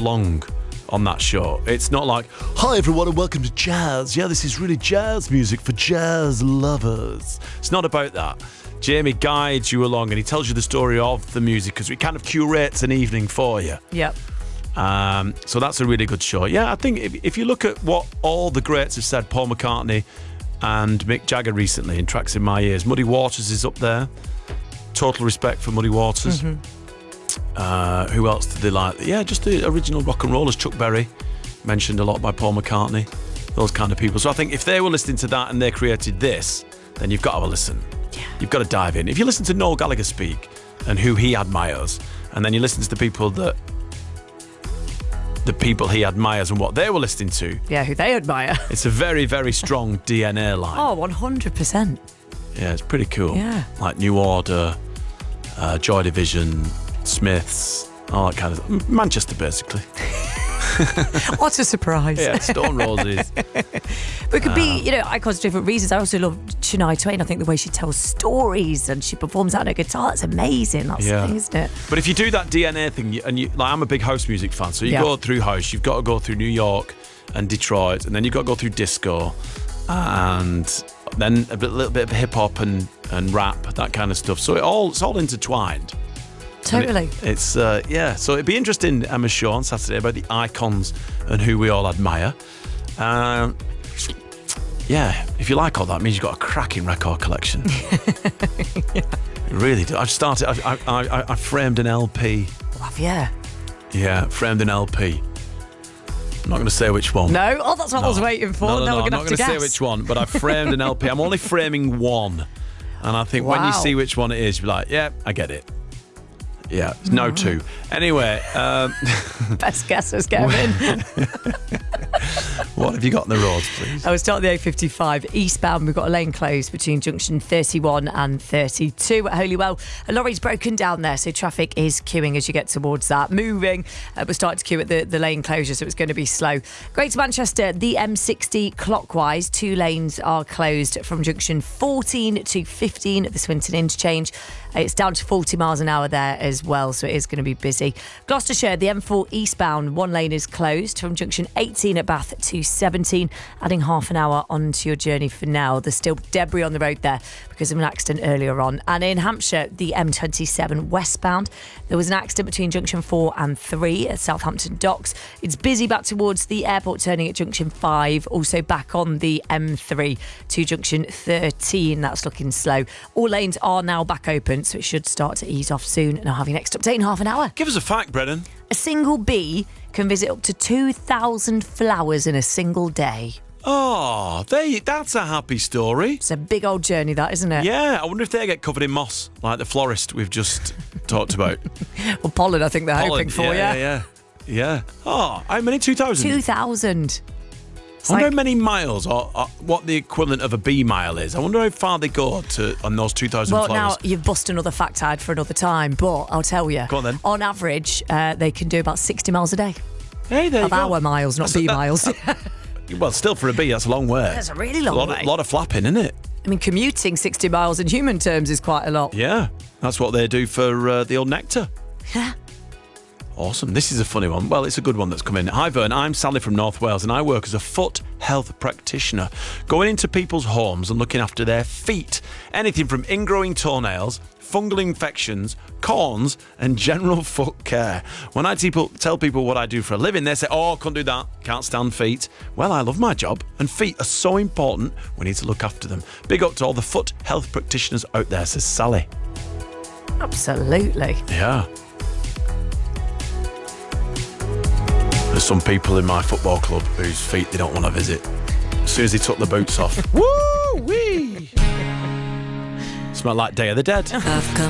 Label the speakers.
Speaker 1: long on that show. It's not like, hi everyone and welcome to jazz. Yeah, this is really jazz music for jazz lovers. It's not about that. Jamie guides you along and he tells you the story of the music because he kind of curates an evening for you.
Speaker 2: Yep.
Speaker 1: So that's a really good show. Yeah, I think if you look at what all the greats have said, Paul McCartney and Mick Jagger recently in Tracks in My Ears, Muddy Waters is up there. Total respect for Muddy Waters. Who else did they like? Yeah, just the original rock and rollers. Chuck Berry, mentioned a lot by Paul McCartney. Those kind of people. So I think if they were listening to that and they created this, then you've got to have a listen.
Speaker 2: Yeah.
Speaker 1: You've got to dive in. If you listen to Noel Gallagher speak and who he admires, and then you listen to the people he admires and what they were listening to.
Speaker 2: Yeah, who they admire.
Speaker 1: It's a very, very strong DNA line.
Speaker 2: Oh, 100%.
Speaker 1: Yeah, it's pretty cool.
Speaker 2: Yeah.
Speaker 1: Like New Order, Joy Division, Smiths, all that kind of... Manchester, basically.
Speaker 2: What a surprise.
Speaker 1: Yeah, Stone Roses.
Speaker 2: But it could be, icons for different reasons. I also love Shania Twain. I think the way she tells stories and she performs out on her guitar, it's amazing. That's the thing, isn't it?
Speaker 1: But if you do that DNA thing, and I'm a big house music fan, so you go through house, you've got to go through New York and Detroit, and then you've got to go through disco, and then a little bit of hip hop and rap, that kind of stuff. So it's all intertwined.
Speaker 2: Totally.
Speaker 1: It's so it'd be interesting, Emma's show on Saturday about the icons and who we all admire. If you like all that, it means you've got a cracking record collection.
Speaker 2: Yeah.
Speaker 1: Really do. I've started. I framed an LP.
Speaker 2: Have you?
Speaker 1: Yeah, framed an LP. I'm not going to say which one.
Speaker 2: No? Oh, that's what I was waiting for.
Speaker 1: No,
Speaker 2: Now we're
Speaker 1: I'm
Speaker 2: going to
Speaker 1: not
Speaker 2: have
Speaker 1: going
Speaker 2: to
Speaker 1: to say
Speaker 2: guess.
Speaker 1: which one, but I framed an LP. I'm only framing one. And I think when you see which one it is, you'll be like, yeah, I get it. Yeah, no two. Anyway.
Speaker 2: Best guessers get in.
Speaker 1: What have you got on the roads, please?
Speaker 2: I was starting the A55 eastbound. We've got a lane closed between junction 31 and 32 at Holywell. A lorry's broken down there, so traffic is queuing as you get towards that. Moving, we're starting to queue at the lane closure, so it's going to be slow. Greater Manchester, the M60 clockwise. 2 lanes are closed from junction 14 to 15 at the Swinton interchange. It's down to 40 miles an hour there as well, so it is going to be busy. Gloucestershire, the M4 eastbound, 1 lane is closed from junction 18 at Bath to 17, adding half an hour onto your journey for now. There's still debris on the road there because of an accident earlier on. And in Hampshire, the M27 westbound, there was an accident between junction 4 and 3 at Southampton Docks. It's busy back towards the airport, turning at junction 5, also back on the M3 to junction 13. That's looking slow. All lanes are now back open, so it should start to ease off soon. And I'll have your next update in half an hour.
Speaker 1: Give us a fact, Brennan.
Speaker 2: A single bee can visit up to 2,000 flowers in a single day.
Speaker 1: Oh, that's a happy story.
Speaker 2: It's a big old journey, that, isn't it?
Speaker 1: Yeah, I wonder if they get covered in moss, like the florist we've just talked about.
Speaker 2: Well, pollen, I think they're hoping for,
Speaker 1: Yeah. Oh, how many? 2,000?
Speaker 2: 2,000.
Speaker 1: I wonder how many miles or what the equivalent of a bee mile is. I wonder how far they go on those 2,000
Speaker 2: Well,
Speaker 1: flowers.
Speaker 2: now you've busted another fact I'd for another time, but I'll tell you.
Speaker 1: Go on then.
Speaker 2: On average, they can do about 60 miles a day.
Speaker 1: Hey, there you
Speaker 2: Of
Speaker 1: go.
Speaker 2: our miles, not bee miles.
Speaker 1: Well, still for a bee, that's a long way.
Speaker 2: That's a really long way.
Speaker 1: A lot of flapping, isn't it?
Speaker 2: I mean, commuting 60 miles in human terms is quite a lot.
Speaker 1: Yeah, that's what they do for the old nectar.
Speaker 2: Yeah.
Speaker 1: Awesome. This is a funny one. Well, it's a good one that's come in. Hi, Vern. I'm Sally from North Wales and I work as a foot health practitioner, going into people's homes and looking after their feet. Anything from ingrowing toenails, fungal infections, corns and general foot care. When I tell people what I do for a living, they say, oh, can't do that, can't stand feet. Well, I love my job and feet are so important, we need to look after them. Big up to all the foot health practitioners out there, says Sally.
Speaker 2: Absolutely.
Speaker 1: Yeah. There's some people in my football club whose feet they don't want to visit. As soon as they took the boots off, woo-wee! Smell like Day of the Dead.